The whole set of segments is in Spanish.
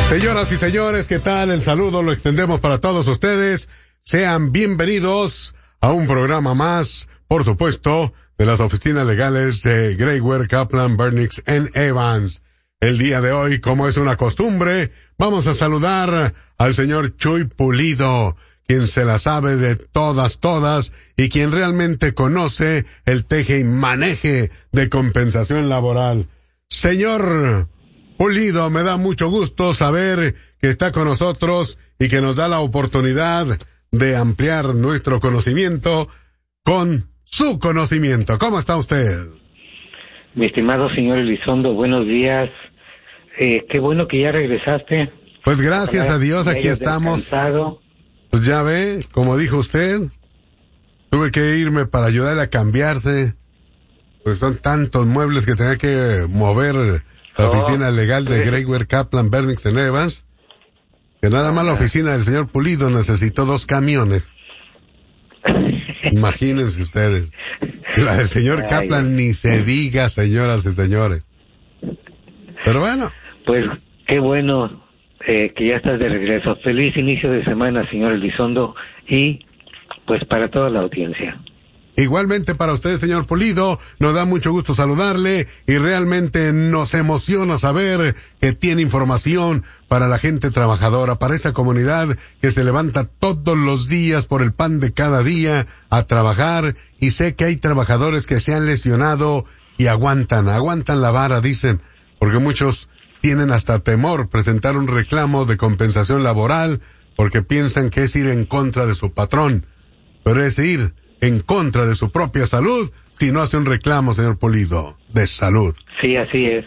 Señoras y señores, ¿qué tal? El saludo lo extendemos para todos ustedes. Sean bienvenidos a un programa más, por supuesto, de las oficinas legales de Graywer, Kaplan, Bernix & Evans. El día de hoy, como es una costumbre, vamos a saludar al señor Chuy Pulido, quien se la sabe de todas y quien realmente conoce el teje y maneje de compensación laboral. Señor Pulido, me da mucho gusto saber que está con nosotros y que nos da la oportunidad de ampliar nuestro conocimiento con su conocimiento. ¿Cómo está usted? Mi estimado señor Elizondo, buenos días. Qué bueno que ya regresaste. Pues gracias a Dios, aquí estamos. Descansado. Pues ya ve, como dijo usted, tuve que irme para ayudarle a cambiarse. Pues son tantos muebles que tenía que mover la oficina legal de Graywer, Kaplan, Bernix & Evans, que nada más la oficina del señor Pulido necesitó 2 camiones. Imagínense ustedes. La del señor Kaplan ni se diga, señoras y señores. Pero bueno. Pues qué bueno que ya estás de regreso. Feliz inicio de semana, señor Elizondo, y pues para toda la audiencia. Igualmente para usted, señor Pulido, nos da mucho gusto saludarle y realmente nos emociona saber que tiene información para la gente trabajadora, para esa comunidad que se levanta todos los días por el pan de cada día a trabajar, y sé que hay trabajadores que se han lesionado y aguantan la vara, dicen, porque muchos tienen hasta temor presentar un reclamo de compensación laboral porque piensan que es ir en contra de su patrón, pero es ir en contra de su propia salud si no hace un reclamo, señor Pulido, de salud. Sí, así es.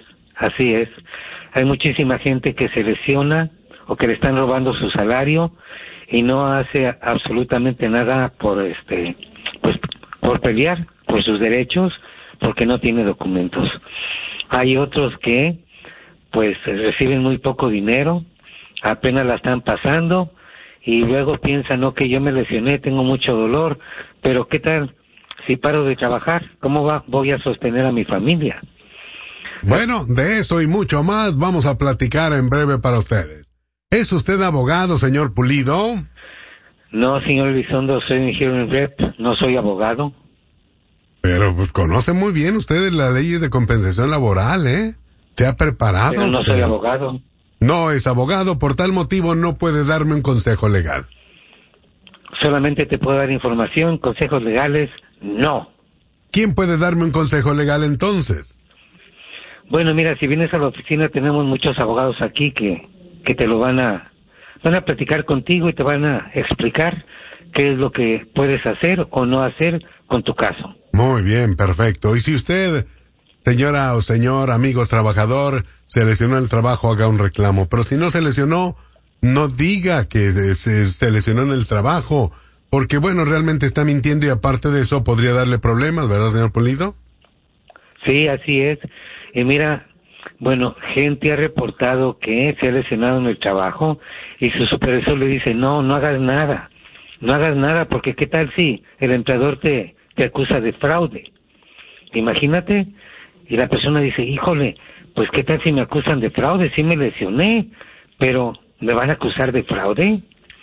Hay muchísima gente que se lesiona o que le están robando su salario y no hace absolutamente nada por pues por pelear por sus derechos, porque no tiene documentos. Hay otros que pues reciben muy poco dinero, apenas la están pasando y luego piensan, no, que yo me lesioné, tengo mucho dolor, pero ¿qué tal si paro de trabajar? ¿Cómo voy a sostener a mi familia? Bueno, de eso y mucho más vamos a platicar en breve para ustedes. ¿Es usted abogado, señor Pulido? No, señor Elizondo, soy un hearing rep, no soy abogado. Pero pues conoce muy bien usted las leyes de compensación laboral, ¿eh? ¿Se ha preparado? Pero no soy abogado. No es abogado, por tal motivo no puede darme un consejo legal. Solamente te puedo dar información, consejos legales, no. ¿Quién puede darme un consejo legal entonces? Bueno, mira, si vienes a la oficina tenemos muchos abogados aquí que te lo van a platicar contigo y te van a explicar qué es lo que puedes hacer o no hacer con tu caso. Muy bien, perfecto. Y si usted, señora o señor, amigo trabajador, se lesionó en el trabajo, haga un reclamo. Pero si no se lesionó, no diga que se lesionó en el trabajo, porque bueno, realmente está mintiendo y aparte de eso podría darle problemas, ¿verdad, señor Pulido? Sí, así es. Y mira, bueno, gente ha reportado que se ha lesionado en el trabajo y su supervisor le dice, no hagas nada, porque qué tal si el empleador te acusa de fraude. Imagínate, y la persona dice, híjole, pues qué tal si me acusan de fraude, sí me lesioné, pero ¿me van a acusar de fraude?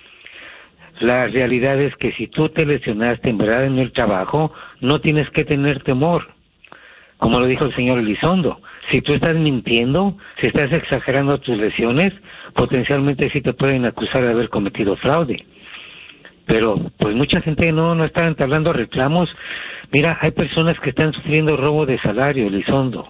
La realidad es que si tú te lesionaste en verdad en el trabajo, no tienes que tener temor. Como lo dijo el señor Elizondo, si tú estás mintiendo, si estás exagerando tus lesiones, potencialmente sí te pueden acusar de haber cometido fraude. Pero pues mucha gente no está entablando reclamos. Mira, hay personas que están sufriendo robo de salario, Elizondo.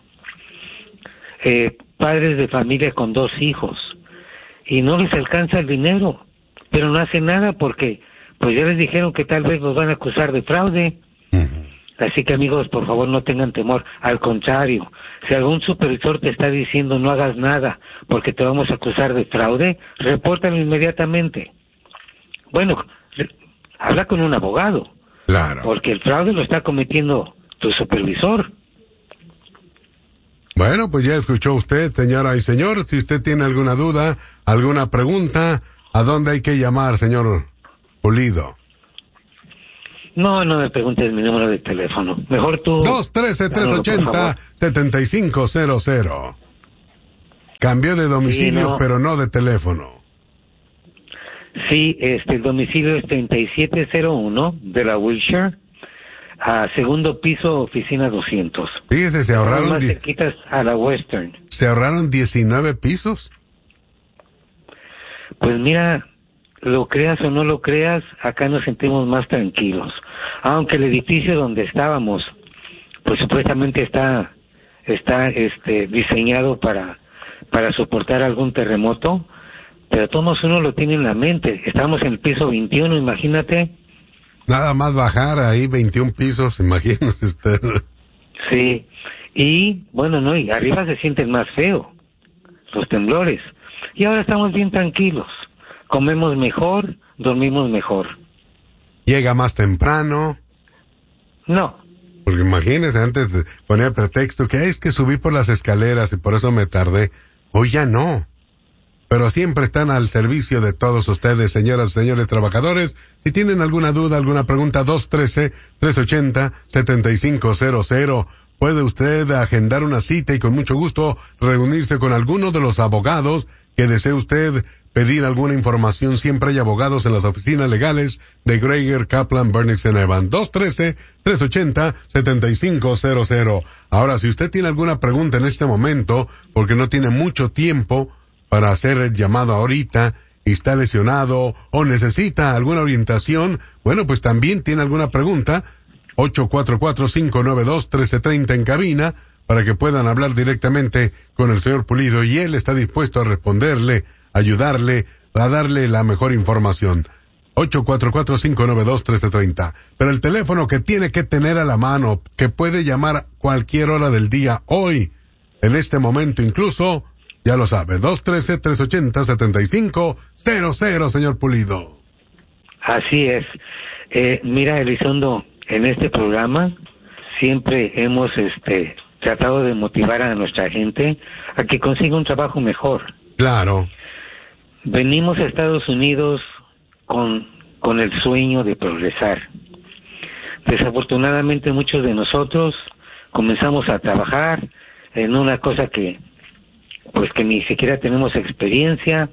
Padres de familia con 2 hijos y no les alcanza el dinero, pero no hacen nada porque pues ya les dijeron que tal vez los van a acusar de fraude. Así que amigos, por favor no tengan temor, al contrario, si algún supervisor te está diciendo no hagas nada porque te vamos a acusar de fraude, repórtalo inmediatamente. Bueno, habla con un abogado, claro, porque el fraude lo está cometiendo tu supervisor. Bueno, pues ya escuchó usted, señora y señor. Si usted tiene alguna duda, alguna pregunta, ¿a dónde hay que llamar, señor Pulido? No me preguntes mi número de teléfono. Mejor tú... 213-380-7500. Cambió de domicilio, Sí, no. pero no de teléfono. Sí, el domicilio es 3701 de la Wilshire, a segundo piso, oficina 200. Fíjese, Estamos más cerquitas a la Western. se ahorraron 19 pisos. Pues mira, lo creas o no lo creas, acá nos sentimos más tranquilos. Aunque el edificio donde estábamos, pues supuestamente está diseñado para soportar algún terremoto, pero todos uno lo tiene en la mente. Estamos en el piso 21, imagínate. Nada más bajar ahí 21 pisos, imagínese usted. Sí, y bueno, no, y arriba se sienten más feo los temblores. Y ahora estamos bien tranquilos. Comemos mejor, dormimos mejor. Llega más temprano. No. Porque imagínese, antes ponía pretexto que es que subí por las escaleras y por eso me tardé. Hoy ya no. Pero siempre están al servicio de todos ustedes, señoras y señores trabajadores. Si tienen alguna duda, alguna pregunta, 213-380-7500. Puede usted agendar una cita y con mucho gusto reunirse con alguno de los abogados que desee usted pedir alguna información. Siempre hay abogados en las oficinas legales de Greiger, Kaplan, Bernick & Evans. 213-380-7500. Ahora, si usted tiene alguna pregunta en este momento, porque no tiene mucho tiempo para hacer el llamado ahorita, y está lesionado o necesita alguna orientación, bueno, pues también tiene alguna pregunta, 844-592-1330 en cabina, para que puedan hablar directamente con el señor Pulido, y él está dispuesto a responderle, ayudarle, a darle la mejor información. 844-592-1330. Pero el teléfono que tiene que tener a la mano, que puede llamar cualquier hora del día, hoy, en este momento incluso, ya lo sabe, 213-380-7500, señor Pulido. Así es. Mira, Elizondo, en este programa siempre hemos tratado de motivar a nuestra gente a que consiga un trabajo mejor. Claro. Venimos a Estados Unidos con el sueño de progresar. Desafortunadamente muchos de nosotros comenzamos a trabajar en una cosa que ni siquiera tenemos experiencia,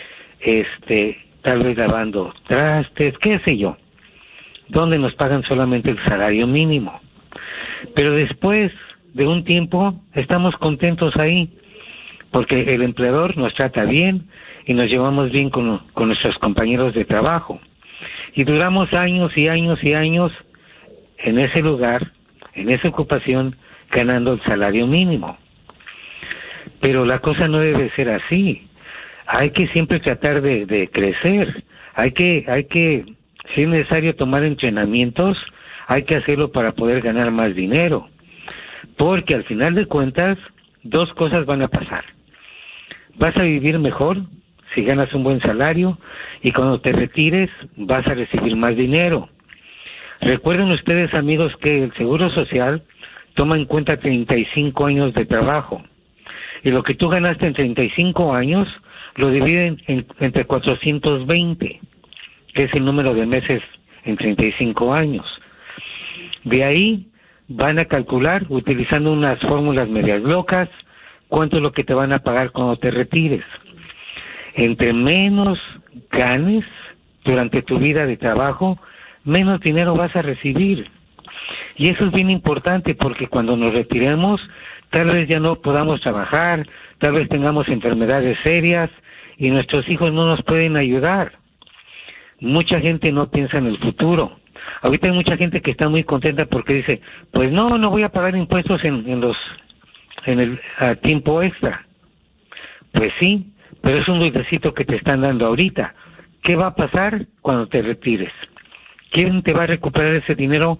tal vez lavando trastes, qué sé yo, donde nos pagan solamente el salario mínimo. Pero después de un tiempo estamos contentos ahí, porque el empleador nos trata bien y nos llevamos bien con nuestros compañeros de trabajo. Y duramos años y años y años en ese lugar, en esa ocupación, ganando el salario mínimo. Pero la cosa no debe ser así. Hay que siempre tratar de crecer. Hay que, si es necesario tomar entrenamientos, hay que hacerlo para poder ganar más dinero. Porque al final de cuentas, dos cosas van a pasar. Vas a vivir mejor si ganas un buen salario, y cuando te retires vas a recibir más dinero. Recuerden ustedes, amigos, que el Seguro Social toma en cuenta 35 años de trabajo. Y lo que tú ganaste en 35 años lo dividen entre 420, que es el número de meses en 35 años. De ahí van a calcular, utilizando unas fórmulas medias locas, cuánto es lo que te van a pagar cuando te retires. Entre menos ganes durante tu vida de trabajo, menos dinero vas a recibir. Y eso es bien importante, porque cuando nos retiremos, tal vez ya no podamos trabajar, tal vez tengamos enfermedades serias y nuestros hijos no nos pueden ayudar. Mucha gente no piensa en el futuro. Ahorita hay mucha gente que está muy contenta porque dice, pues no voy a pagar impuestos en el tiempo extra. Pues sí, pero es un dulcecito que te están dando ahorita. ¿Qué va a pasar cuando te retires? ¿Quién te va a recuperar ese dinero,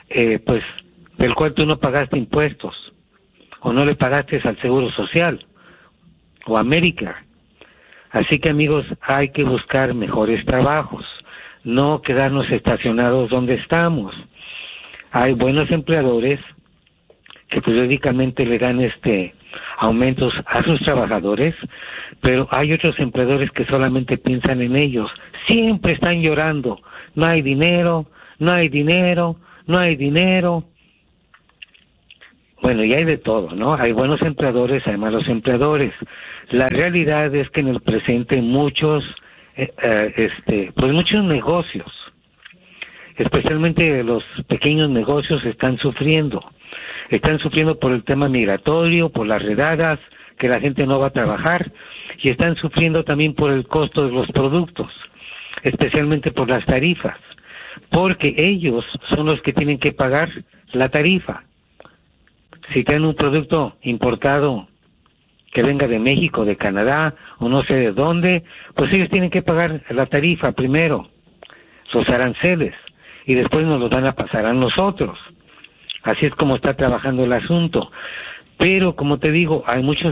del cual tú no pagaste impuestos? O no le pagaste al Seguro Social o a Medicare. Así que, amigos, hay que buscar mejores trabajos, no quedarnos estacionados donde estamos. Hay buenos empleadores que periódicamente le dan aumentos a sus trabajadores, pero hay otros empleadores que solamente piensan en ellos. Siempre están llorando, no hay dinero, no hay dinero, no hay dinero. Bueno, y hay de todo, ¿no? Hay buenos empleadores, hay malos empleadores. La realidad es que en el presente muchos negocios, especialmente los pequeños negocios, están sufriendo por el tema migratorio, por las redadas, que la gente no va a trabajar, y están sufriendo también por el costo de los productos, especialmente por las tarifas, porque ellos son los que tienen que pagar la tarifa. Si tienen un producto importado que venga de México, de Canadá, o no sé de dónde, pues ellos tienen que pagar la tarifa primero, los aranceles, y después nos los van a pasar a nosotros. Así es como está trabajando el asunto. Pero, como te digo, hay muchas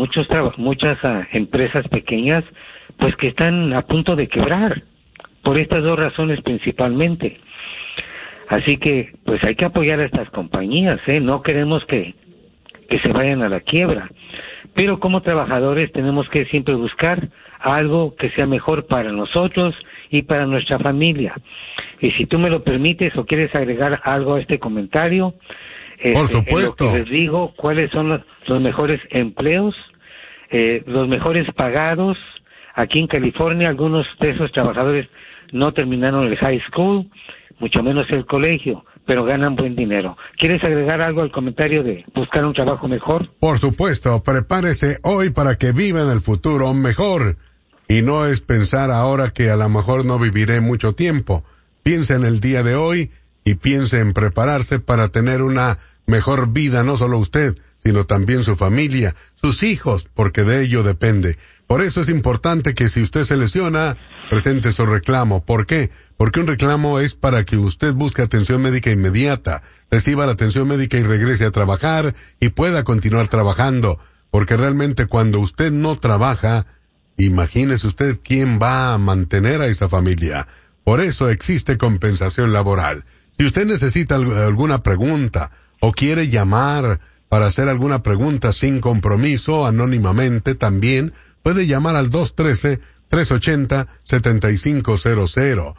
empresas pequeñas, pues que están a punto de quebrar, por estas dos razones principalmente. Así que, pues hay que apoyar a estas compañías, no queremos que se vayan a la quiebra. Pero como trabajadores tenemos que siempre buscar algo que sea mejor para nosotros y para nuestra familia. Y si tú me lo permites o quieres agregar algo a este comentario, por supuesto. En lo que les digo cuáles son los mejores empleos, los mejores pagados. Aquí en California algunos de esos trabajadores no terminaron el high school, mucho menos el colegio, pero ganan buen dinero. ¿Quieres agregar algo al comentario de buscar un trabajo mejor? Por supuesto, prepárese hoy para que viva en el futuro mejor. Y no es pensar ahora que a lo mejor no viviré mucho tiempo. Piense en el día de hoy y piense en prepararse para tener una mejor vida, no solo usted, sino también su familia, sus hijos, porque de ello depende. Por eso es importante que si usted se lesiona, presente su reclamo. ¿Por qué? Porque un reclamo es para que usted busque atención médica inmediata, reciba la atención médica y regrese a trabajar y pueda continuar trabajando. Porque realmente cuando usted no trabaja, imagínese usted quién va a mantener a esa familia. Por eso existe compensación laboral. Si usted necesita alguna pregunta o quiere llamar para hacer alguna pregunta sin compromiso, anónimamente también, puede llamar al 213-380-7500.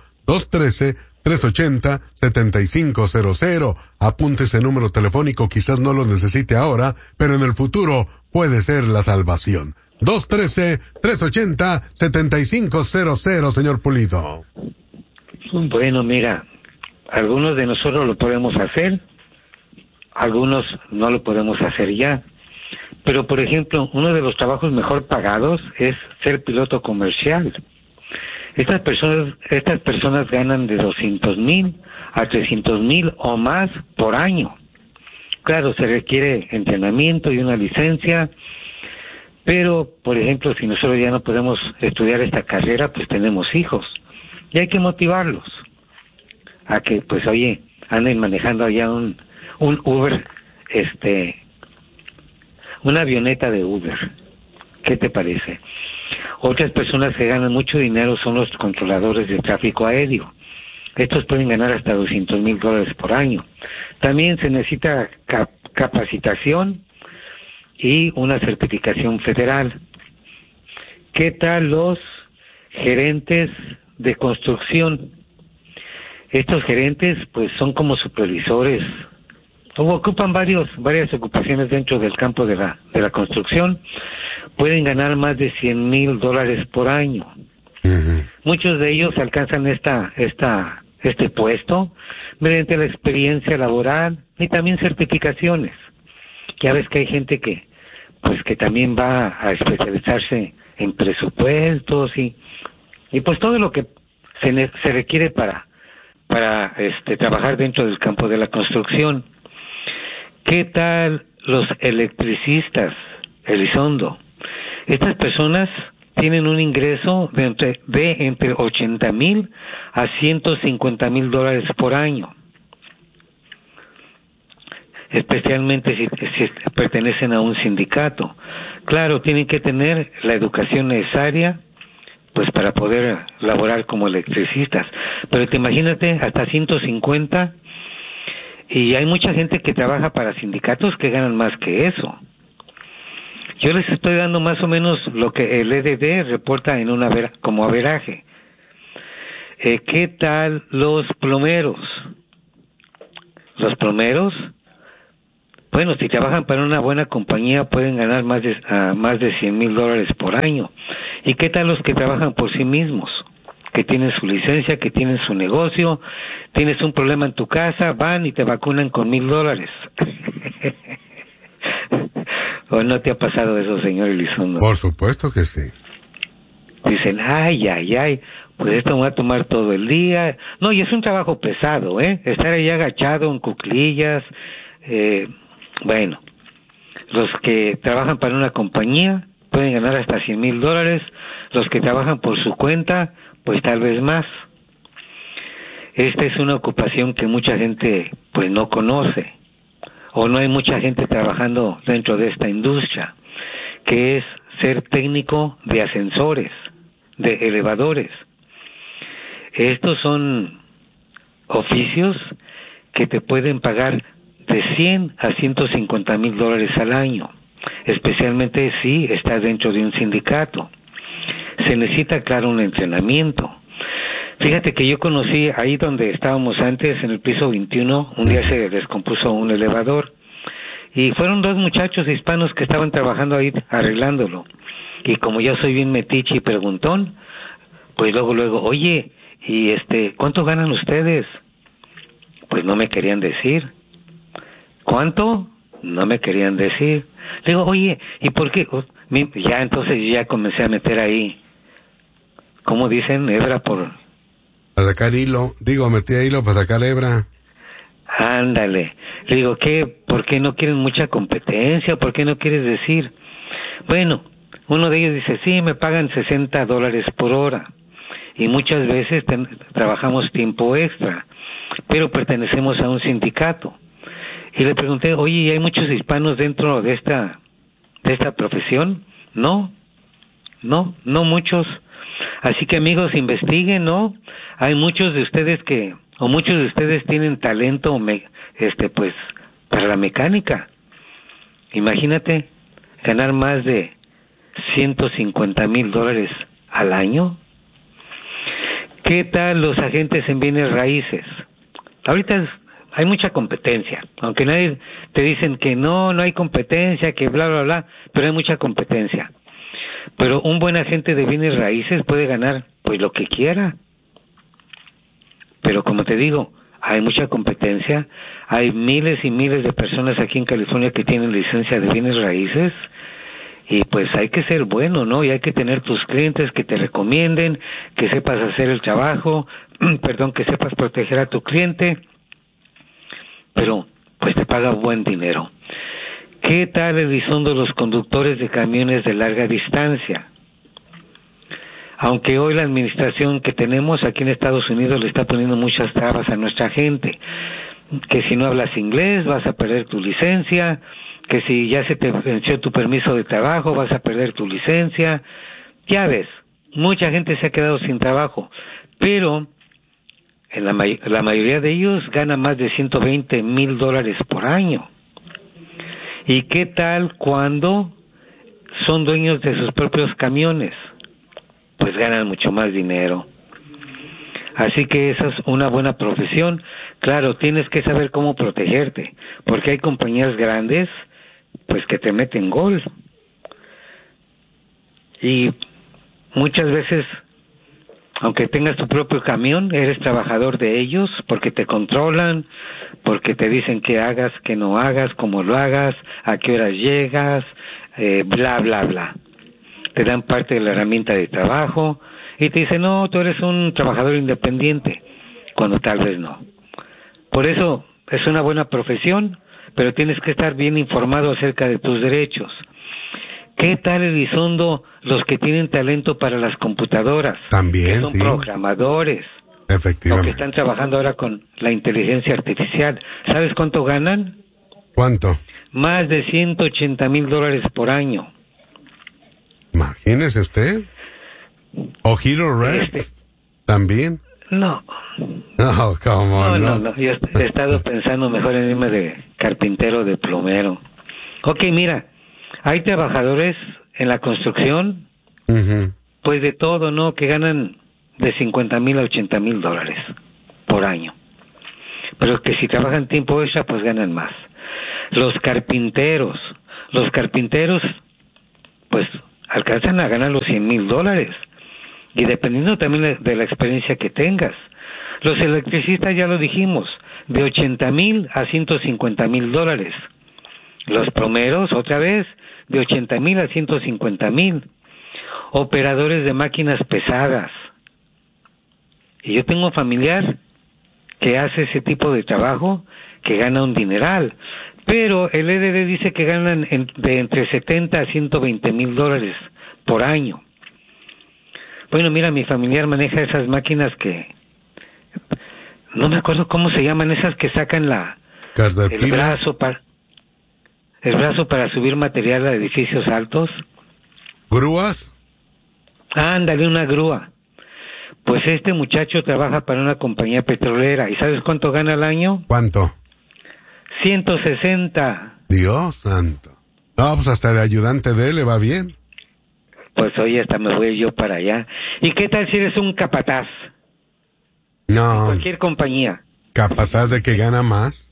213-380-7500. Apunte ese número telefónico, quizás no lo necesite ahora, pero en el futuro puede ser la salvación. 213-380-7500, señor Pulido. Bueno, mira, algunos de nosotros lo podemos hacer, algunos no lo podemos hacer ya. Pero, por ejemplo, uno de los trabajos mejor pagados es ser piloto comercial. Estas personas ganan de 200,000 a 300,000 o más por año. Claro, se requiere entrenamiento y una licencia, pero, por ejemplo, si nosotros ya no podemos estudiar esta carrera, pues tenemos hijos. Y hay que motivarlos a que, pues, oye, anden manejando allá un Uber, una avioneta de Uber. ¿Qué te parece? Otras personas que ganan mucho dinero son los controladores de tráfico aéreo. Estos pueden ganar hasta $200,000 por año. También se necesita capacitación y una certificación federal. ¿Qué tal los gerentes de construcción? Estos gerentes pues son como supervisores, ocupan varias ocupaciones dentro del campo de la construcción. Pueden ganar más de $100,000 por año. Uh-huh. Muchos de ellos alcanzan este puesto mediante la experiencia laboral y también certificaciones. Ya ves que hay gente que también va a especializarse en presupuestos y pues todo lo que se requiere para trabajar dentro del campo de la construcción. ¿Qué tal los electricistas, Elizondo? Estas personas tienen un ingreso de entre 80,000 a $150,000 por año, especialmente si pertenecen a un sindicato. Claro, tienen que tener la educación necesaria pues para poder laborar como electricistas, pero te imagínate hasta 150, y hay mucha gente que trabaja para sindicatos que ganan más que eso. Yo les estoy dando más o menos lo que el EDD reporta en como averaje. ¿Qué tal los plomeros? Los plomeros Bueno, si trabajan para una buena compañía pueden ganar más de $100,000 por año. ¿Y qué tal los que trabajan por sí mismos? Que tienen su licencia, que tienen su negocio, tienes un problema en tu casa, van y te vacunan con $1,000. ¿O no te ha pasado eso, señor Elizondo? Por supuesto que sí. Dicen, ay, pues esto me va a tomar todo el día. No, y es un trabajo pesado, estar ahí agachado en cuclillas. Bueno, los que trabajan para una compañía pueden ganar hasta $100,000. Los que trabajan por su cuenta, pues tal vez más. Esta es una ocupación que mucha gente pues no conoce, o no hay mucha gente trabajando dentro de esta industria, que es ser técnico de ascensores, de elevadores. Estos son oficios que te pueden pagar de $100,000 a $150,000 al año, especialmente si estás dentro de un sindicato. Se necesita, claro, un entrenamiento. Fíjate que yo conocí ahí donde estábamos antes, en el piso 21, un día se descompuso un elevador y fueron 2 muchachos hispanos que estaban trabajando ahí arreglándolo. Y como yo soy bien metiche y preguntón, pues luego, oye, ¿y cuánto ganan ustedes? Pues no me querían decir. ¿Cuánto? No me querían decir. Digo, oye, ¿y por qué? Ya entonces ya comencé a meter ahí, ¿cómo dicen? Hebra por... Para sacar hilo. Metí hilo para sacar hebra. Ándale. Le digo, ¿por qué no quieren mucha competencia? ¿Por qué no quieres decir? Bueno, uno de ellos dice, sí, me pagan $60 por hora. Y muchas veces trabajamos tiempo extra, pero pertenecemos a un sindicato. Y le pregunté, oye, ¿y hay muchos hispanos dentro de esta profesión? No muchos. Así que, amigos, investiguen, ¿no? Hay muchos de ustedes muchos de ustedes tienen talento, pues, para la mecánica. Imagínate, ganar más de $150,000 al año. ¿Qué tal los agentes en bienes raíces? Ahorita hay mucha competencia, aunque nadie te dicen que no hay competencia, que bla, bla, bla, pero hay mucha competencia. Pero un buen agente de bienes raíces puede ganar pues lo que quiera. Pero como te digo, hay mucha competencia, hay miles y miles de personas aquí en California que tienen licencia de bienes raíces y pues hay que ser bueno, ¿no? Y hay que tener tus clientes que te recomienden, que sepas hacer el trabajo, que sepas proteger a tu cliente, pero pues te paga buen dinero. ¿Qué tal, Elizondo, los conductores de camiones de larga distancia? Aunque hoy la administración que tenemos aquí en Estados Unidos le está poniendo muchas trabas a nuestra gente, que si no hablas inglés vas a perder tu licencia, que si ya se te venció tu permiso de trabajo vas a perder tu licencia. Ya ves, mucha gente se ha quedado sin trabajo, pero en la mayoría de ellos gana más de $120,000 por año. ¿Y qué tal cuando son dueños de sus propios camiones? Pues ganan mucho más dinero. Así que esa es una buena profesión. Claro, tienes que saber cómo protegerte, porque hay compañías grandes pues que te meten gol. Y muchas veces, aunque tengas tu propio camión, eres trabajador de ellos porque te controlan, porque te dicen qué hagas, qué no hagas, cómo lo hagas, a qué horas llegas, bla, bla, bla. Te dan parte de la herramienta de trabajo y te dicen, no, tú eres un trabajador independiente, cuando tal vez no. Por eso es una buena profesión, pero tienes que estar bien informado acerca de tus derechos. ¿Qué tal, Elizondo, los que tienen talento para las computadoras? También, que son programadores. Efectivamente. O que están trabajando ahora con la inteligencia artificial. ¿Sabes cuánto ganan? ¿Cuánto? Más de $180,000 por año. Imagínese usted. ¿O Hero Red? ¿También? No. No, ¿cómo no? No. Yo he estado pensando mejor en irme de carpintero, de plomero. Ok, mira, hay trabajadores en la construcción, pues de todo, ¿no? Que ganan de $50,000 a $80,000 por año. Pero que si trabajan tiempo extra, pues ganan más. Los carpinteros, pues alcanzan a ganar los $100,000, y dependiendo también de la experiencia que tengas. Los electricistas, ya lo dijimos, de $80,000 a $150,000. Los plomeros, otra vez, de $80,000 a $150,000. Operadores de máquinas pesadas. Y yo tengo un familiar que hace ese tipo de trabajo, que gana un dineral, pero el EDD dice que ganan de entre $70,000 a $120,000 por año. Bueno, mira, mi familiar maneja esas máquinas que no me acuerdo cómo se llaman, esas que sacan el brazo para subir material a edificios altos. ¿Grúas? Ándale, una grúa. Pues este muchacho trabaja para una compañía petrolera. ¿Y sabes cuánto gana al año? ¿Cuánto? 160. Dios santo. No, pues hasta el ayudante de él le va bien. Pues oye, hasta me voy yo para allá. ¿Y qué tal si eres un capataz? No. En cualquier compañía. ¿Capataz de que gana más?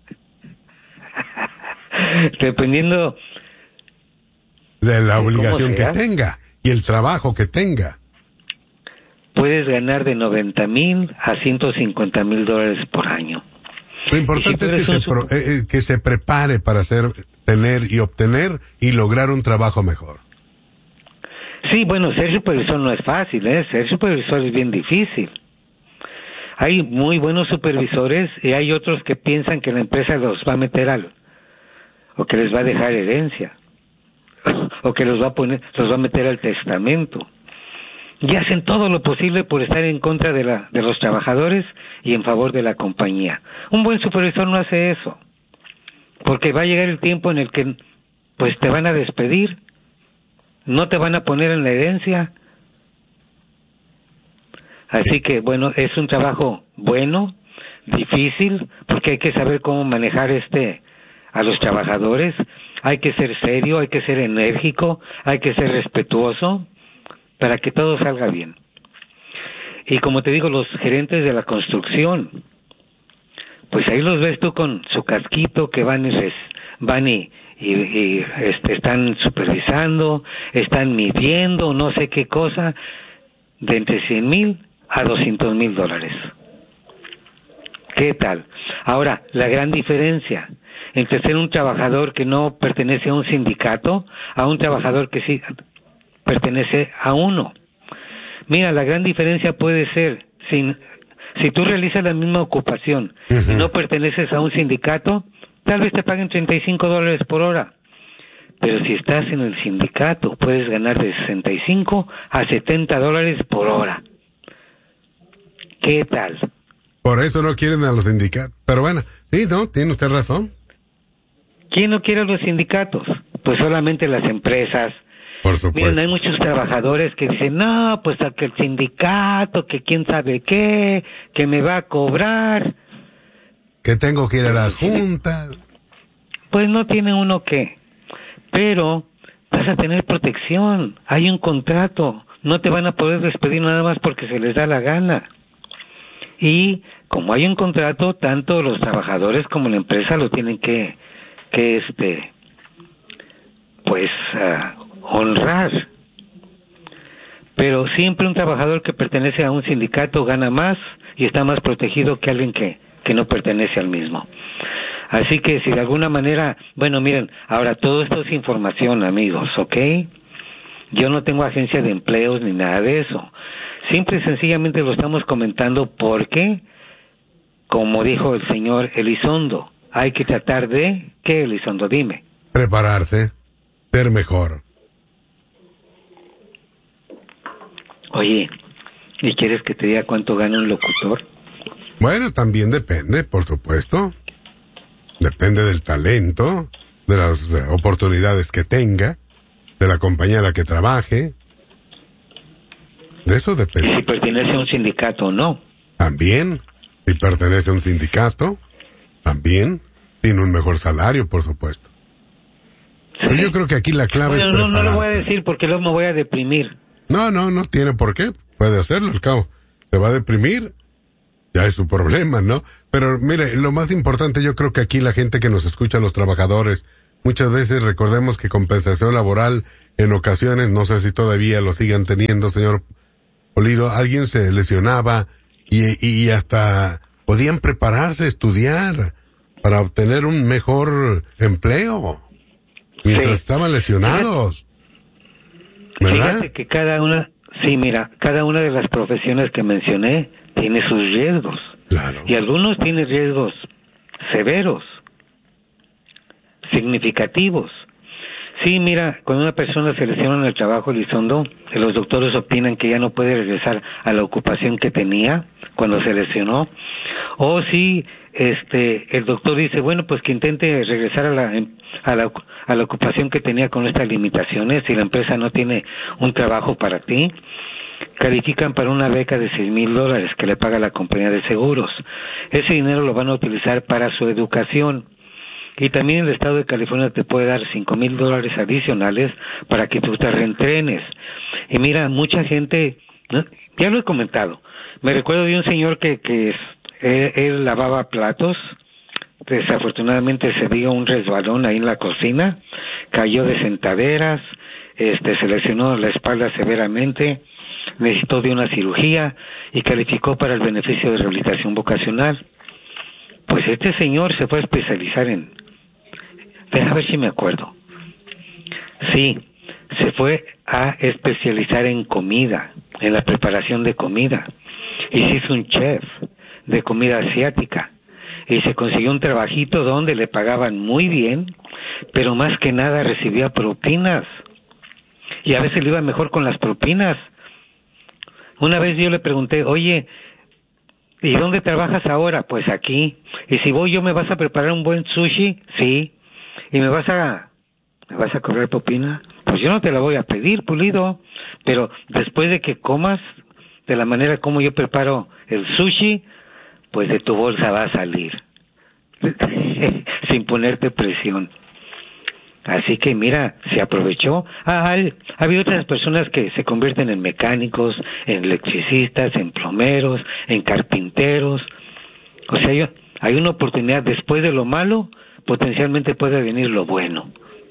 Dependiendo de la obligación que tenga y el trabajo que tenga. Puedes ganar de $90,000 a $150,000 por año. Lo importante es que se prepare para tener y obtener y lograr un trabajo mejor. Sí, bueno, ser supervisor no es fácil, ¿eh? Ser supervisor es bien difícil. Hay muy buenos supervisores y hay otros que piensan que la empresa los va a meter o que les va a dejar herencia, o que los va a meter al testamento. Y hacen todo lo posible por estar en contra de los trabajadores y en favor de la compañía. Un buen supervisor no hace eso, porque va a llegar el tiempo en el que pues te van a despedir, no te van a poner en la herencia. Así que bueno, es un trabajo bueno, difícil, porque hay que saber cómo manejar a los trabajadores. Hay que ser serio, hay que ser enérgico, hay que ser respetuoso para que todo salga bien. Y como te digo, los gerentes de la construcción, pues ahí los ves tú con su casquito que van y están supervisando, están midiendo, no sé qué cosa, de entre $100,000 a $200,000. ¿Qué tal? Ahora, la gran diferencia entre ser un trabajador que no pertenece a un sindicato a un trabajador que sí pertenece a uno. Mira, la gran diferencia puede ser, si tú realizas la misma ocupación y no perteneces a un sindicato, tal vez te paguen $35 por hora. Pero si estás en el sindicato, puedes ganar de $65 a $70 por hora. ¿Qué tal? Por eso no quieren a los sindicatos. Pero bueno, sí, ¿no? Tiene usted razón. ¿Quién no quiere a los sindicatos? Pues solamente las empresas. Por supuesto. Miren, hay muchos trabajadores que dicen, no, pues a que el sindicato, que quién sabe qué, que me va a cobrar. Que tengo que ir a las juntas. Pues no tiene uno que. Pero vas a tener protección. Hay un contrato. No te van a poder despedir nada más porque se les da la gana. Y como hay un contrato, tanto los trabajadores como la empresa lo tienen que honrar. Pero siempre un trabajador que pertenece a un sindicato gana más y está más protegido que alguien que no pertenece al mismo. Así que si de alguna manera, bueno, miren, ahora todo esto es información, amigos, ¿ok? Yo no tengo agencia de empleos ni nada de eso. Simple y sencillamente lo estamos comentando porque, como dijo el señor Elizondo, hay que tratar de... ¿Qué, Elizondo? Dime. Prepararse, ser mejor. Oye, ¿y quieres que te diga cuánto gana un locutor? Bueno, también depende, por supuesto. Depende del talento, de las oportunidades que tenga, de la compañía en la que trabaje. De eso depende. ¿Y si pertenece a un sindicato o no? También. Si pertenece a un sindicato, también. Tiene un mejor salario, por supuesto. Sí. Pero yo creo que aquí la clave es prepararse. No lo voy a decir porque luego me voy a deprimir. No tiene por qué. Puede hacerlo, al cabo. Se va a deprimir ya es su problema, ¿no? Pero mire, lo más importante, yo creo que aquí la gente que nos escucha, los trabajadores, muchas veces recordemos que compensación laboral en ocasiones, no sé si todavía lo sigan teniendo, señor Pulido, alguien se lesionaba y hasta podían prepararse, estudiar para obtener un mejor empleo mientras estaban lesionados. ¿Verdad? Fíjate que cada una de las profesiones que mencioné tiene sus riesgos. Claro. Y algunos tienen riesgos severos, significativos. Sí, mira, cuando una persona se lesiona en el trabajo, Elizondo, los doctores opinan que ya no puede regresar a la ocupación que tenía cuando se lesionó. O si el doctor dice, bueno, pues que intente regresar a la ocupación que tenía con estas limitaciones. Si la empresa no tiene un trabajo para ti, califican para una beca de $6,000 que le paga la compañía de seguros. Ese dinero lo van a utilizar para su educación. Y también el estado de California te puede dar $5,000 adicionales para que tú te reentrenes. Y mira, mucha gente, ¿no? Ya lo he comentado, me recuerdo de un señor que él lavaba platos, desafortunadamente se dio un resbalón ahí en la cocina, cayó de sentaderas, se lesionó la espalda severamente, necesitó de una cirugía y calificó para el beneficio de rehabilitación vocacional. Pues este señor se fue a especializar deja ver si me acuerdo. Sí, se fue a especializar en comida, en la preparación de comida. Y se hizo un chef de comida asiática. Y se consiguió un trabajito donde le pagaban muy bien, pero más que nada recibía propinas. Y a veces le iba mejor con las propinas. Una vez yo le pregunté, oye, ¿y dónde trabajas ahora? Pues aquí. ¿Y si voy yo me vas a preparar un buen sushi? Sí. ¿Y me vas a cobrar propina? Pues yo no te la voy a pedir, Pulido, pero después de que comas de la manera como yo preparo el sushi, pues de tu bolsa va a salir, sin ponerte presión. Así que mira, se aprovechó. Ha habido otras personas que se convierten en mecánicos, en electricistas, en plomeros, en carpinteros. O sea, hay una oportunidad. Después de lo malo, potencialmente puede venir lo bueno.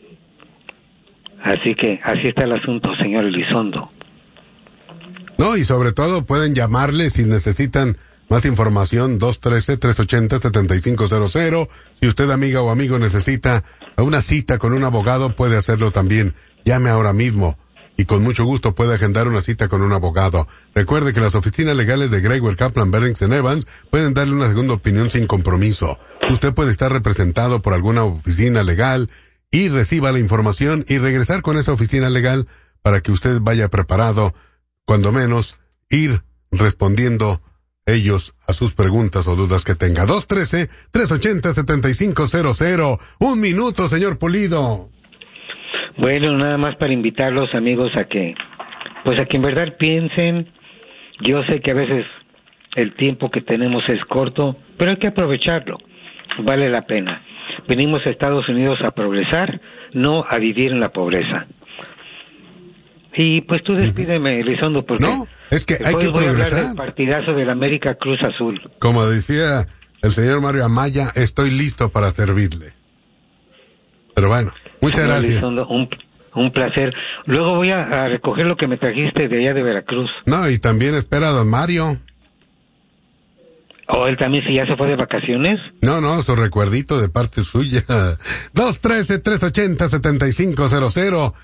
Así que así está el asunto, señor Elizondo. No, y sobre todo pueden llamarle si necesitan más información, 213-380-7500. Si usted, amiga o amigo, necesita una cita con un abogado, puede hacerlo también. Llame ahora mismo y con mucho gusto puede agendar una cita con un abogado. Recuerde que las oficinas legales de Greyware, Kaplan, Bennings & Evans pueden darle una segunda opinión sin compromiso. Usted puede estar representado por alguna oficina legal y reciba la información y regresar con esa oficina legal para que usted vaya preparado, cuando menos, ir respondiendo ellos a sus preguntas o dudas que tenga. 213-380-7500. 1 minuto, señor Pulido. Bueno, nada más para invitarlos, amigos, a que en verdad piensen. Yo sé que a veces el tiempo que tenemos es corto, pero hay que aprovecharlo. Vale la pena. Venimos a Estados Unidos a progresar, no a vivir en la pobreza. Y pues tú despídeme, Elizondo, porque no, es que hay que voy progresar. A hablar del partidazo del América Cruz Azul. Como decía el señor Mario Amaya, estoy listo para servirle. Pero bueno, muchas gracias. Elizondo, un placer. Luego voy a recoger lo que me trajiste de allá de Veracruz. No, y también espera a don Mario. ¿O él también si ya se fue de vacaciones? No, su recuerdito de parte suya. 213-380-7500.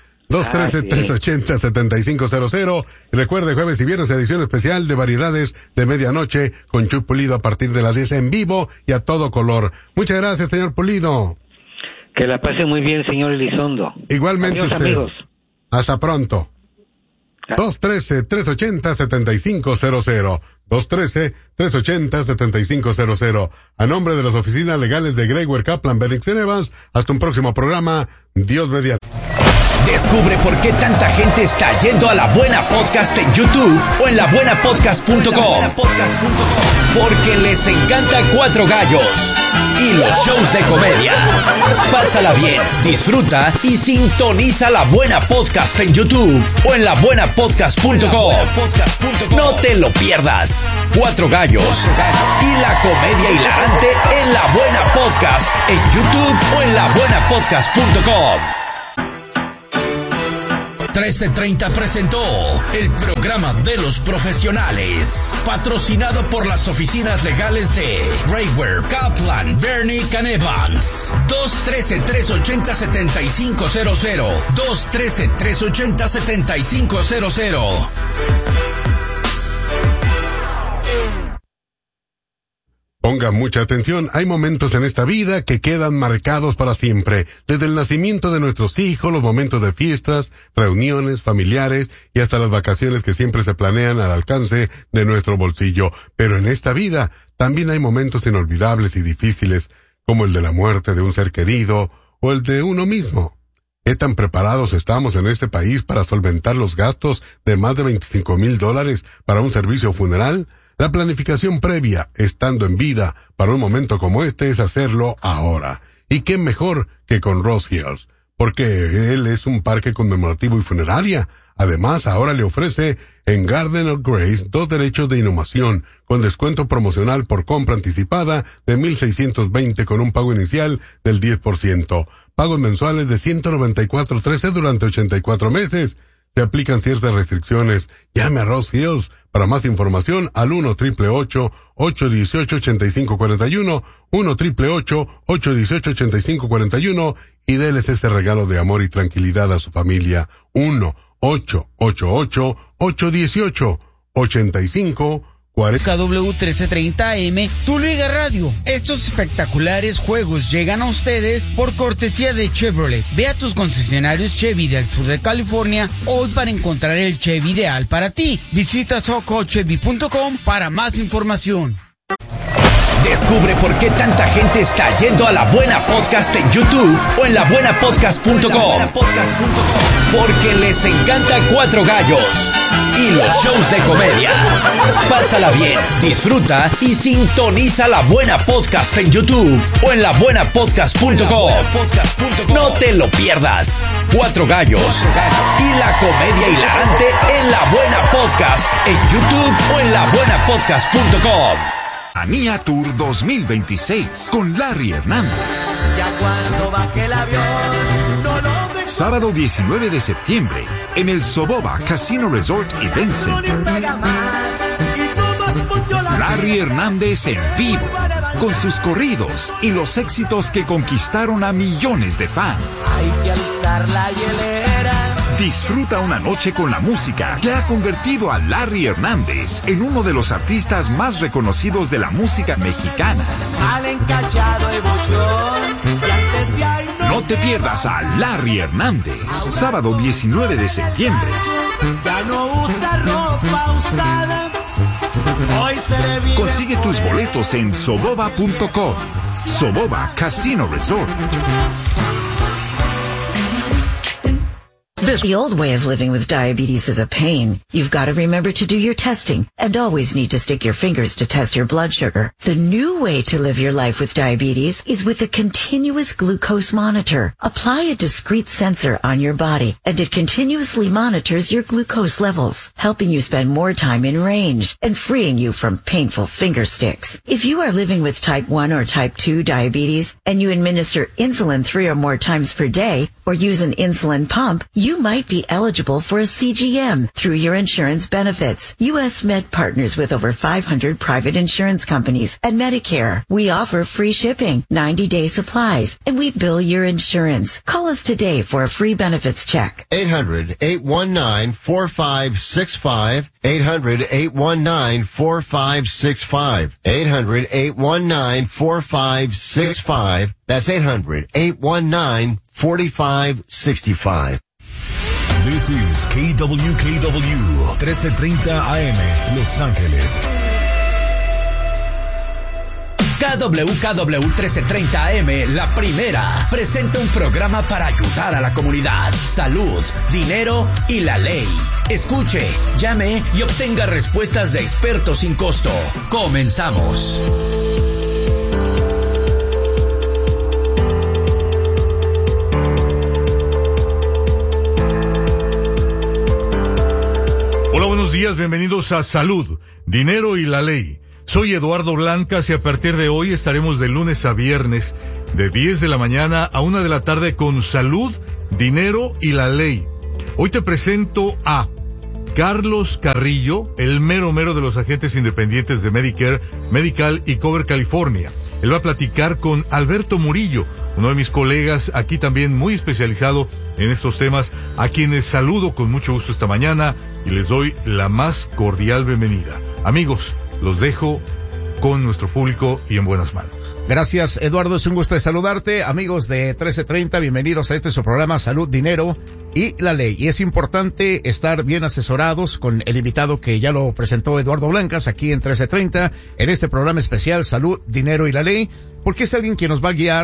213-380-7500. Y recuerde, jueves y viernes, edición especial de variedades de medianoche con Chuy Pulido a partir de las 10 en vivo y a todo color. Muchas gracias, señor Pulido. Que la pase muy bien, señor Elizondo. Igualmente. Adiós, usted. Amigos. Hasta pronto. 213-380-7500. 213-380-7500. A nombre de las oficinas legales de Greyware, Kaplan, Bennings & Evans, hasta un próximo programa. Dios mediante. Descubre por qué tanta gente está yendo a La Buena Podcast en YouTube o en labuenapodcast.com. Porque les encanta Cuatro Gallos y los shows de comedia. Pásala bien, disfruta y sintoniza La Buena Podcast en YouTube o en labuenapodcast.com. No te lo pierdas. Cuatro Gallos y la comedia hilarante en La Buena Podcast en YouTube o en labuenapodcast.com. 1330 presentó el programa de los profesionales, patrocinado por las oficinas legales de Graywear, Kaplan, Bernick & Evans. 213-380-7500. 213-380-7500. Pongan mucha atención, hay momentos en esta vida que quedan marcados para siempre, desde el nacimiento de nuestros hijos, los momentos de fiestas, reuniones, familiares y hasta las vacaciones que siempre se planean al alcance de nuestro bolsillo. Pero en esta vida también hay momentos inolvidables y difíciles, como el de la muerte de un ser querido o el de uno mismo. ¿Qué tan preparados estamos en este país para solventar los gastos de más de $25,000 para un servicio funeral? La planificación previa, estando en vida, para un momento como este, es hacerlo ahora. ¿Y qué mejor que con Rose Hills? Porque él es un parque conmemorativo y funeraria. Además, ahora le ofrece en Garden of Grace 2 derechos de inhumación, con descuento promocional por compra anticipada de $1,620 con un pago inicial del 10%. Pagos mensuales de $194.13 durante 84 meses. Se aplican ciertas restricciones. Llame a Rose Hills. Para más información, al 1-888-818-8541, 1-888-818-8541, y déles ese regalo de amor y tranquilidad a su familia. 1-888-818-8541. KW1330 AM, Tu Liga Radio. Estos espectaculares juegos llegan a ustedes por cortesía de Chevrolet. Ve a tus concesionarios Chevy del sur de California hoy para encontrar el Chevy ideal para ti. Visita socochevy.com para más información. Descubre por qué tanta gente está yendo a La Buena Podcast en YouTube o en labuenapodcast.com. Porque les encanta Cuatro Gallos y los shows de comedia. Pásala bien, disfruta y sintoniza La Buena Podcast en YouTube o en labuenapodcast.com. No te lo pierdas. Cuatro Gallos y la comedia hilarante en La Buena Podcast en YouTube o en labuenapodcast.com. Ania Tour 2026 con Larry Hernández. Ya cuando baje el avión, no lo dejo. Sábado 19 de septiembre en el Soboba Casino Resort Event Center. Larry Hernández en vivo, con sus corridos y los éxitos que conquistaron a millones de fans. Hay que alistar la hielera. Disfruta una noche con la música que ha convertido a Larry Hernández en uno de los artistas más reconocidos de la música mexicana. Al encachado emoción, y antes de ahí No te pierdas a Larry Hernández, sábado 19 de septiembre. ya no usa ropa usada. Hoy se le vive. Consigue tus boletos en soboba.com. Soboba Casino Resort. The old way of living with diabetes is a pain. You've got to remember to do your testing and always need to stick your fingers to test your blood sugar. The new way to live your life with diabetes is with a continuous glucose monitor. Apply a discrete sensor on your body and it continuously monitors your glucose levels, helping you spend more time in range and freeing you from painful finger sticks. If you are living with type 1 or type 2 diabetes and you administer insulin 3 or more times per day or use an insulin pump, you might be eligible for a CGM through your insurance benefits. U.S. Med partners with over 500 private insurance companies and Medicare. We offer free shipping, 90-day supplies, and we bill your insurance. Call us today for a free benefits check. 800-819-4565. 800-819-4565. 800-819-4565. That's 800-819-4565. This is KWKW 1330 AM, Los Ángeles. KWKW 1330 AM, La Primera, presenta un programa para ayudar a la comunidad. Salud, dinero y la ley. Escuche, llame y obtenga respuestas de expertos sin costo. Comenzamos. Hola, buenos días, bienvenidos a Salud, Dinero y la Ley. Soy Eduardo Blancas y a partir de hoy estaremos de lunes a viernes de 10 de la mañana a 1 de la tarde con Salud, Dinero y la Ley. Hoy te presento a Carlos Carrillo, el mero de los agentes independientes de Medicare, Medical y Cover California. Él va a platicar con Alberto Murillo, uno de mis colegas aquí también muy especializado en estos temas, a quienes saludo con mucho gusto esta mañana y les doy la más cordial bienvenida. Amigos, los dejo con nuestro público y en buenas manos. Gracias, Eduardo, es un gusto de saludarte. Amigos de 1330, bienvenidos a este su programa Salud, Dinero y la Ley. Y es importante estar bien asesorados con el invitado que ya lo presentó Eduardo Blancas aquí en 1330, en este programa especial Salud, Dinero y la Ley, porque es alguien que nos va a guiar,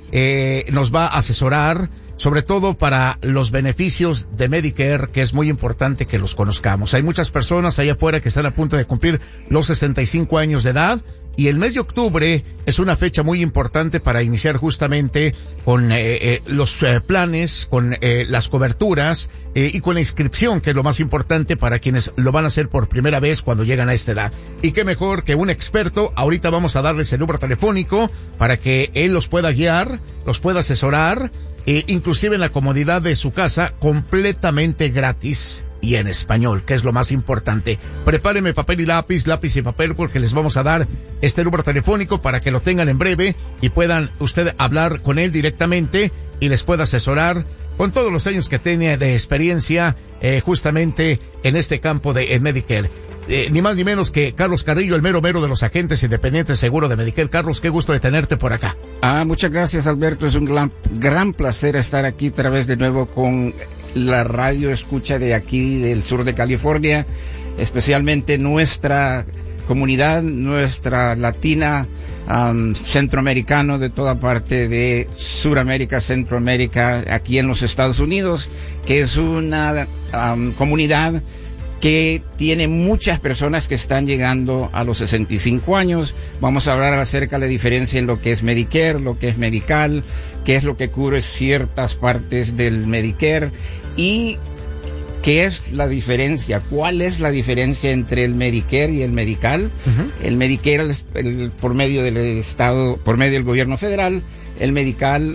nos va a asesorar, sobre todo para los beneficios de Medicare, que es muy importante que los conozcamos. Hay muchas personas allá afuera que están a punto de cumplir los 65 años de edad, y el mes de octubre es una fecha muy importante para iniciar justamente con los planes, con las coberturas y con la inscripción, que es lo más importante para quienes lo van a hacer por primera vez cuando llegan a esta edad. Y qué mejor que un experto. Ahorita vamos a darles el número telefónico para que él los pueda guiar, los pueda asesorar, inclusive en la comodidad de su casa, completamente gratis y en español, que es lo más importante. Prepáreme papel y lápiz y papel, porque les vamos a dar este número telefónico para que lo tengan en breve y puedan usted hablar con él directamente y les pueda asesorar con todos los años que tiene de experiencia justamente en este campo de Medicare. Ni más ni menos que Carlos Carrillo, el mero de los agentes independientes seguro de Medicare. Carlos, qué gusto de tenerte por acá. Muchas gracias, Alberto. Es un gran placer estar aquí otra vez de nuevo con la radio escucha de aquí del sur de California, especialmente nuestra comunidad, nuestra latina, centroamericano, de toda parte de Suramérica, Centroamérica, aquí en los Estados Unidos, que es una comunidad que tiene muchas personas que están llegando a los 65 años. Vamos a hablar acerca de la diferencia en lo que es Medicare, lo que es Medical, qué es lo que cubre ciertas partes del Medicare y qué es la diferencia, cuál es la diferencia entre el Medicare y el Medical. El Medicare es por medio del Estado, por medio del gobierno federal. El Medical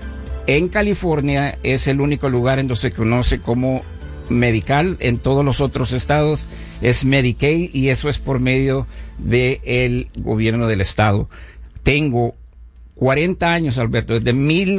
en California es el único lugar en donde se conoce como Medical. En todos los otros estados es Medicaid, y eso es por medio del gobierno del estado. Tengo 40 años, Alberto. Desde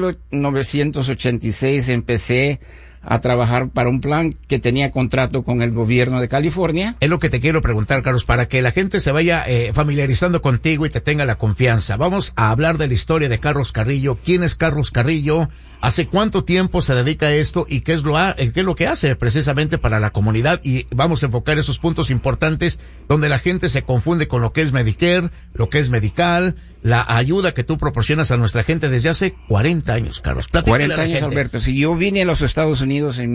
1986 empecé a trabajar para un plan que tenía contrato con el gobierno de California. Es lo que te quiero preguntar, Carlos, para que la gente se vaya familiarizando contigo y te tenga la confianza. Vamos a hablar de la historia de Carlos Carrillo. ¿Quién es Carlos Carrillo? ¿Hace cuánto tiempo se dedica a esto? ¿Y qué es lo que hace precisamente para la comunidad? Y vamos a enfocar esos puntos importantes donde la gente se confunde con lo que es Medicare, lo que es Medical, la ayuda que tú proporcionas a nuestra gente desde hace 40 años, Carlos. Platícale 40 años, Alberto. Si yo vine a los Estados Unidos en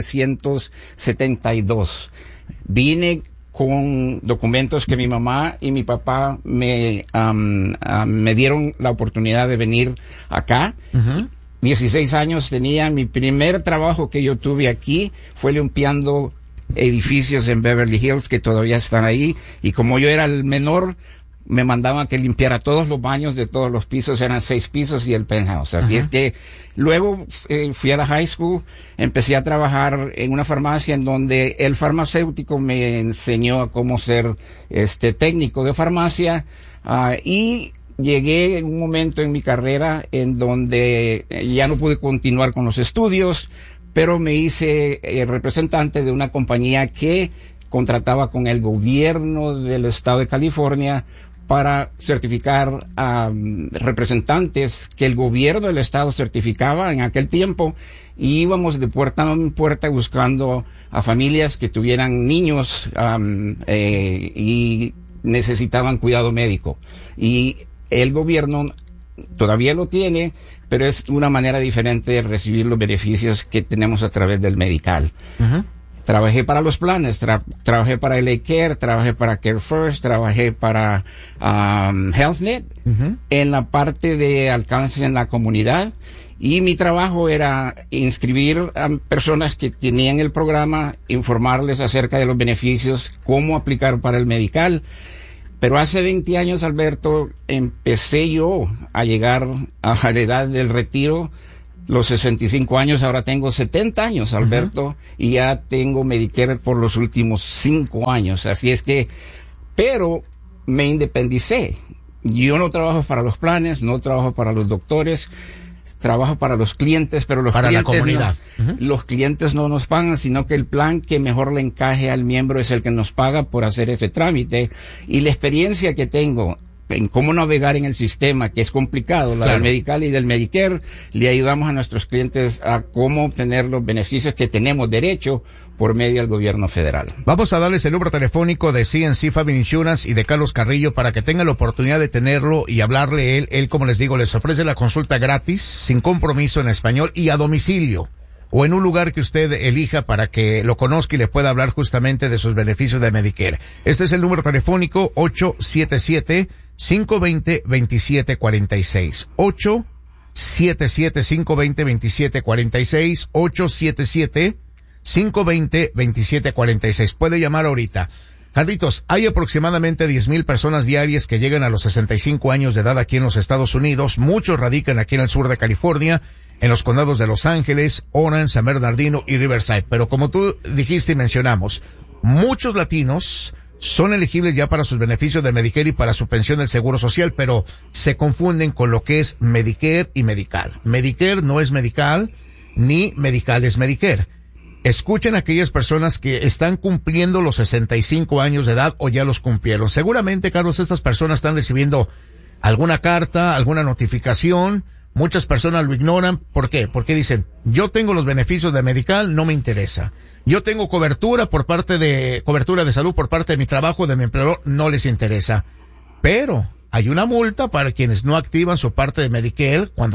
1972, vine con documentos que mi mamá y mi papá me dieron la oportunidad de venir acá. 16 años tenía. Mi primer trabajo que yo tuve aquí fue limpiando edificios en Beverly Hills que todavía están ahí, y como yo era el menor, me mandaban que limpiara todos los baños de todos los pisos, eran 6 pisos y el penthouse. Así es que luego fui a la high school, empecé a trabajar en una farmacia en donde el farmacéutico me enseñó a cómo ser técnico de farmacia, y llegué en un momento en mi carrera en donde ya no pude continuar con los estudios, pero me hice representante de una compañía que contrataba con el gobierno del estado de California para certificar a representantes que el gobierno del estado certificaba en aquel tiempo, y íbamos de puerta en puerta buscando a familias que tuvieran niños y necesitaban cuidado médico. Y el gobierno todavía lo tiene, pero es una manera diferente de recibir los beneficios que tenemos a través del medical. Trabajé para los planes, trabajé para LA Care, trabajé para Care First, trabajé para HealthNet, en la parte de alcance en la comunidad, y mi trabajo era inscribir a personas que tenían el programa, informarles acerca de los beneficios, cómo aplicar para el medical. Pero hace 20 años, Alberto, empecé yo a llegar a la edad del retiro, los 65 años, ahora tengo 70 años, Alberto, y ya tengo Medicare por los últimos 5 años. Así es que, pero me independicé. Yo no trabajo para los planes, no trabajo para los doctores, trabajo para los clientes, pero los para clientes la comunidad. Los clientes no nos pagan, sino que el plan que mejor le encaje al miembro es el que nos paga por hacer ese trámite. Y la experiencia que tengo en cómo navegar en el sistema, que es complicado, la del Medical y del Medicare, le ayudamos a nuestros clientes a cómo obtener los beneficios que tenemos derecho por medio del gobierno federal. Vamos a darles el número telefónico de CNC Family Insurance y de Carlos Carrillo para que tengan la oportunidad de tenerlo y hablarle él. Él, como les digo, les ofrece la consulta gratis, sin compromiso, en español y a domicilio, o en un lugar que usted elija para que lo conozca y le pueda hablar justamente de sus beneficios de Medicare. Este es el número telefónico 877-520-2746. 877-520-2746. 877-520-2746. Puede llamar ahorita. Carlitos, hay aproximadamente 10,000 personas diarias que llegan a los 65 años de edad aquí en los Estados Unidos. Muchos radican aquí en el sur de California, en los condados de Los Ángeles, Orange, San Bernardino y Riverside. Pero como tú dijiste y mencionamos, muchos latinos son elegibles ya para sus beneficios de Medicare y para su pensión del Seguro Social, pero se confunden con lo que es Medicare y Medical. Medicare no es Medical, ni Medical es Medicare. Escuchen a aquellas personas que están cumpliendo los 65 años de edad o ya los cumplieron. Seguramente, Carlos, estas personas están recibiendo alguna carta, alguna notificación. Muchas personas lo ignoran. ¿Por qué? Porque dicen, yo tengo los beneficios de Medical, no me interesa. Yo tengo cobertura de salud por parte de mi trabajo, de mi empleador, no les interesa. Pero hay una multa para quienes no activan su parte de Medicare cuando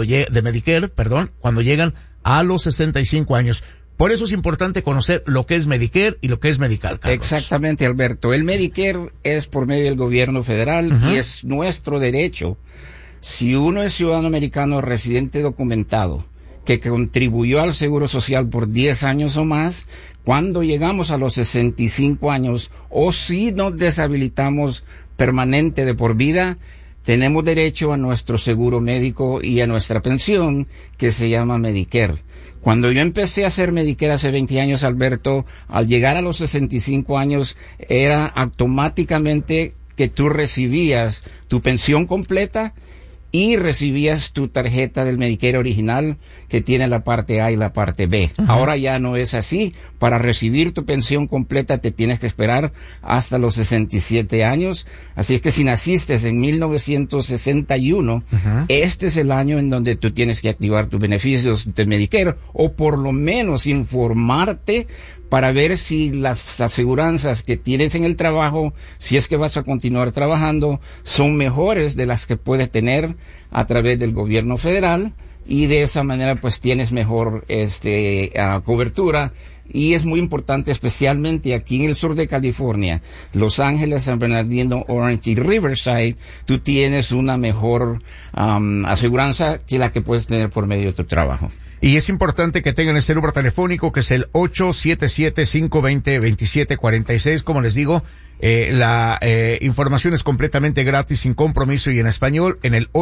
llegan a los 65 años. Por eso es importante conocer lo que es Medicare y lo que es Medical, Carlos. Exactamente, Alberto. El Medicare es por medio del gobierno federal y es nuestro derecho. Si uno es ciudadano americano residente documentado que contribuyó al Seguro Social por 10 años o más, cuando llegamos a los 65 años o si nos deshabilitamos permanente de por vida, tenemos derecho a nuestro seguro médico y a nuestra pensión que se llama Medicare. Cuando yo empecé a hacer Medicare hace 20 años, Alberto, al llegar a los 65 años, era automáticamente que tú recibías tu pensión completa y recibías tu tarjeta del Medicare original que tiene la parte A y la parte B. Ahora ya no es así. Para recibir tu pensión completa te tienes que esperar hasta los 67 años. Así es que si naciste en 1961, este es el año en donde tú tienes que activar tus beneficios de Medicare o por lo menos informarte para ver si las aseguranzas que tienes en el trabajo, si es que vas a continuar trabajando, son mejores de las que puedes tener a través del gobierno federal, y de esa manera pues tienes mejor cobertura. Y es muy importante, especialmente aquí en el sur de California, Los Ángeles, San Bernardino, Orange y Riverside, tú tienes una mejor aseguranza que la que puedes tener por medio de tu trabajo. Y es importante que tengan este número telefónico que es el 877-520-2746. Como les digo, la información es completamente gratis, sin compromiso y en español en el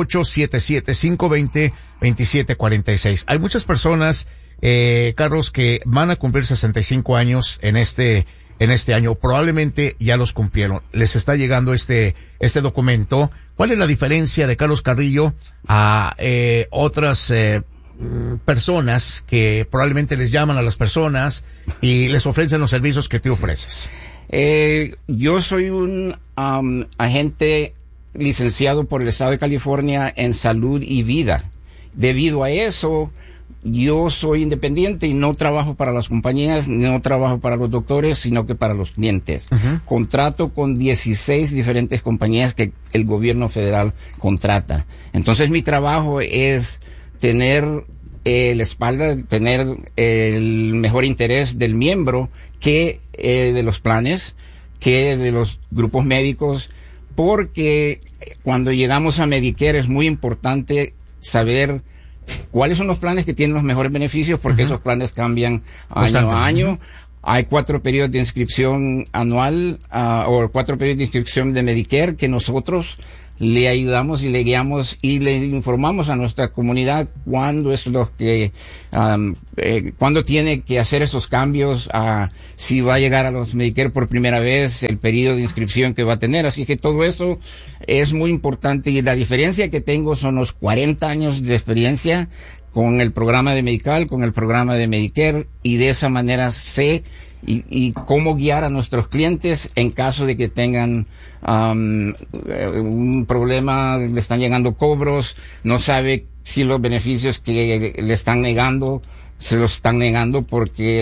877-520-2746. Hay muchas personas, Carlos, que van a cumplir 65 años en este año. Probablemente ya los cumplieron. Les está llegando este documento. ¿Cuál es la diferencia de Carlos Carrillo a otras personas que probablemente les llaman a las personas y les ofrecen los servicios que tú ofreces? Yo soy un agente licenciado por el Estado de California en salud y vida. Debido a eso, yo soy independiente y no trabajo para las compañías, no trabajo para los doctores, sino que para los clientes. Contrato con 16 diferentes compañías que el gobierno federal contrata. Entonces mi trabajo es tener la espalda, tener el mejor interés del miembro que de los planes, que de los grupos médicos, porque cuando llegamos a Medicare es muy importante saber cuáles son los planes que tienen los mejores beneficios, porque esos planes cambian año a año. Hay 4 periodos de inscripción anual, o 4 periodos de inscripción de Medicare que nosotros le ayudamos y le guiamos y le informamos a nuestra comunidad cuándo es lo que, cuándo tiene que hacer esos cambios, si va a llegar a los Medicare por primera vez, el periodo de inscripción que va a tener. Así que todo eso es muy importante, y la diferencia que tengo son los 40 años de experiencia con el programa de Medical, con el programa de Medicare, y de esa manera sé y cómo guiar a nuestros clientes en caso de que tengan un problema, le están llegando cobros, no sabe si los beneficios que le están negando se los están negando porque